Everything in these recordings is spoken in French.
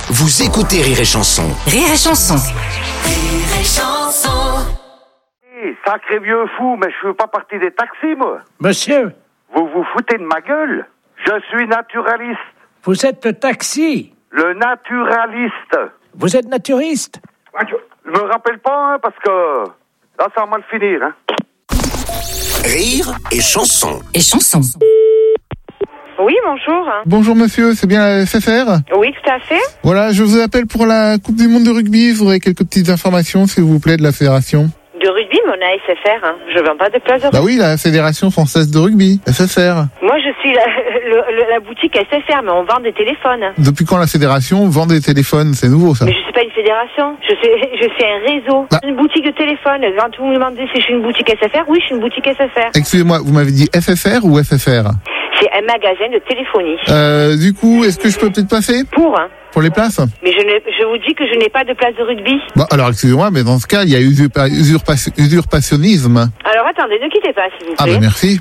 Vous écoutez Rire et Chanson. Rire et Chanson. Rire et Chanson. Sacré vieux fou, mais je fais pas partie des taxis, moi. Monsieur, Vous vous foutez de ma gueule? Je suis naturaliste. vous êtes le taxi. Le naturaliste. Vous êtes naturiste. Je me rappelle pas, hein, parce que là, ça va mal finir, hein. Rire et Chanson. Et Chanson. Oui, bonjour. Bonjour monsieur, c'est bien la FFR? Oui, tout à fait. Voilà, je vous appelle pour la Coupe du Monde de rugby. Je voudrais quelques petites informations, s'il vous plaît, de la fédération. De rugby, mais on a SFR. Hein. Je vends pas de place de rugby. Bah oui, la Fédération Française de Rugby, FFR. Moi, je suis la boutique SFR, mais on vend des téléphones. Depuis quand la Fédération vend des téléphones? C'est nouveau ça. Mais je suis pas une fédération. Je suis un réseau. Bah. Une boutique de téléphone. Quand vous me demandez si je suis une boutique SFR, oui, je suis une boutique SFR. Excusez-moi, vous m'avez dit FFR ou FFR? C'est un magasin de téléphonie. Du coup, est-ce que je peux peut-être passer pour les places? Mais je vous dis que je n'ai pas de place de rugby. Bon, alors excusez-moi, mais dans ce cas, il y a usurpationnisme. Alors attendez, ne quittez pas, s'il vous plaît. Ah ben merci.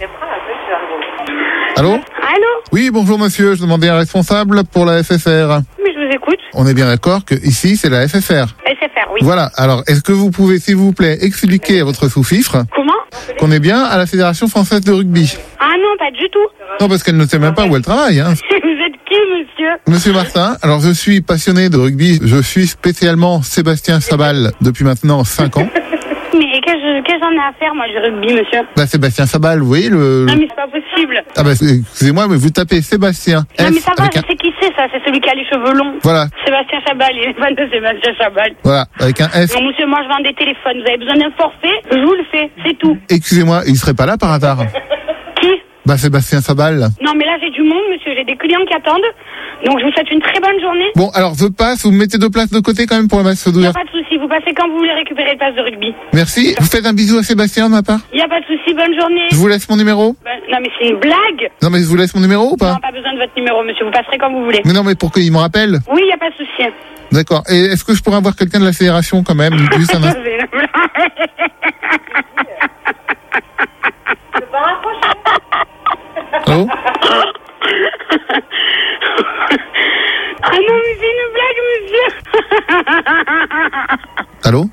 Allô? Allô? Oui, bonjour monsieur, je demandais un responsable pour la FFR. Mais je vous écoute. On est bien d'accord que ici c'est la FFR. SFR, oui. Voilà, alors est-ce que vous pouvez s'il vous plaît expliquer à votre sous-fifre Comment? qu'on est bien à la Fédération Française de Rugby? Ah non, pas du tout. Non, parce qu'elle ne sait même pas où elle travaille, hein. Vous êtes qui, monsieur? Monsieur Martin, alors je suis passionné de rugby, je suis spécialement Sébastien Sabal depuis maintenant 5 ans. Mais qu'est-ce que j'en ai à faire, moi, du rugby, monsieur? Bah Sébastien Sabal, vous voyez le... Non, mais c'est pas possible. Ah bah excusez-moi, mais vous tapez Sébastien Non, mais ça va, avec je sais qui c'est, ça. C'est celui qui a les cheveux longs. Voilà, Sébastien Chabal, il est fan de Sébastien Chabal. voilà, avec un S. Non, monsieur, moi, je vends des téléphones. Vous avez besoin d'un forfait? Je vous le fais, c'est tout. Excusez-moi, il serait pas là par hasard? Qui? Bah Sébastien Sabal. Non, mais là, j'ai du monde, monsieur. J'ai des clients qui attendent. Donc, je vous souhaite une très bonne journée. Bon, alors je passe, vous me mettez 2 places de côté quand même pour le match Il n'y d'ouvrir. a pas de souci. Vous passez quand vous voulez récupérer le passe de rugby. Merci, vous faites un bisou à Sébastien de ma part? Il n'y a pas de souci. Bonne journée. Je vous laisse mon numéro? Non, mais c'est une blague. Non mais je vous laisse mon numéro ou pas? Non, pas besoin de votre numéro, monsieur. Vous passerez quand vous voulez. Mais non mais pour qu'il me rappelle. Oui, il n'y a pas de souci. D'accord, et est-ce que je pourrais avoir quelqu'un de la fédération quand même? Juste un instant. C'est une blague. Allô? Ah non, mais c'est une blague, monsieur. Allô?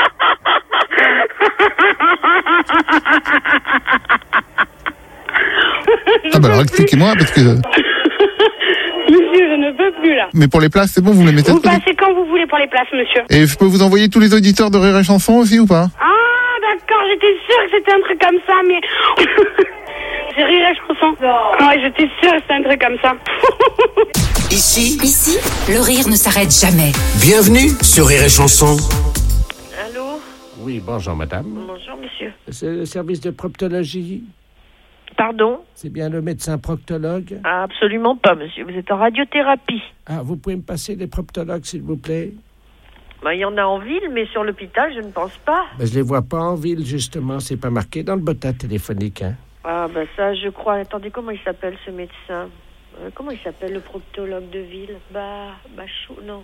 Ah bah alors expliquez-moi parce que... Monsieur, je ne peux plus là. Mais pour les places, c'est bon, vous me les mettez de Vous côté. passez quand vous voulez pour les places, monsieur. Et je peux vous envoyer tous les auditeurs de Rire et Chanson aussi ou pas? Ah, d'accord, j'étais sûre que c'était un truc comme ça, mais... C'est Rire et Chanson. Ouais, j'étais sûre que c'était un truc comme ça. Ici, le rire ne s'arrête jamais. Bienvenue sur Rire et Chanson. Allô? Oui, bonjour madame. Bonjour, monsieur. C'est le service de proctologie. Pardon? C'est bien le médecin proctologue? Ah, absolument pas, monsieur. Vous êtes en radiothérapie. Ah, vous pouvez me passer les proctologues, s'il vous plaît? Bah, il y en a en ville, mais sur l'hôpital, je ne pense pas. Ben, je les vois pas en ville, justement. C'est pas marqué dans le botin téléphonique, hein. Ah, bah ça, je crois. Attendez, comment il s'appelle, ce médecin? Comment il s'appelle, le proctologue de ville? Bachour, non.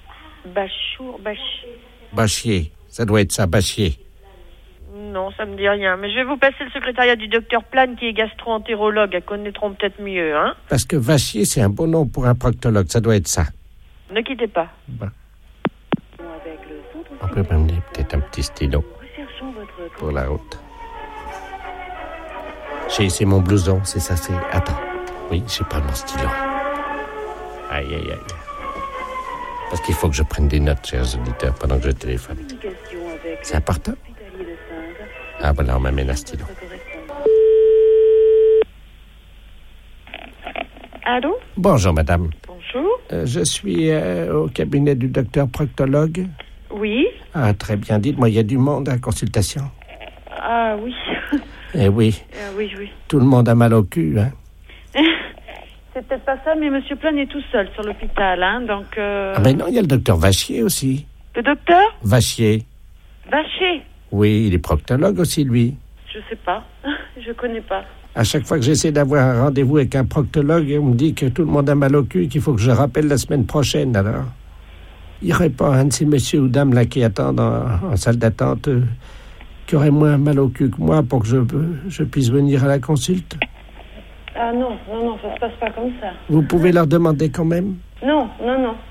Bachier. Ça doit être ça, Bachier. Non, ça me dit rien. Mais je vais vous passer le secrétariat du docteur Plane, qui est gastro-entérologue. Elles connaîtront peut-être mieux, hein? Parce que Vachier, c'est un bon nom pour un proctologue. Ça doit être ça. Ne quittez pas. Ben. On peut m'amener peut-être un petit stylo pour la route. C'est mon blouson, c'est ça, c'est... Attends. Oui, j'ai pas mon stylo. Aïe, aïe, aïe. Parce qu'il faut que je prenne des notes, chers auditeurs, pendant que je téléphone. C'est important? Ah, voilà, on m'amène un stylo. Allô? Bonjour, madame. Bonjour. Je suis au cabinet du docteur proctologue. Oui? Ah, très bien. Dites-moi, il y a du monde à la consultation? Ah, oui. Eh oui. Oui. Tout le monde a mal au cul, hein? C'est peut-être pas ça, mais monsieur Plane est tout seul sur l'hôpital, hein, donc... Ah ben non, il y a le docteur Vachier aussi. Le docteur? Vachier. Vacher? Oui, il est proctologue aussi, lui. Je sais pas. Je connais pas. À chaque fois que j'essaie d'avoir un rendez-vous avec un proctologue, on me dit que tout le monde a mal au cul, qu'il faut que je rappelle la semaine prochaine, alors. Il n'y aurait pas un de ces messieurs ou dames là qui attendent en salle d'attente qui aurait moins mal au cul que moi pour que je puisse venir à la consulte? Ah non, ça se passe pas comme ça. Vous pouvez leur demander quand même? Non.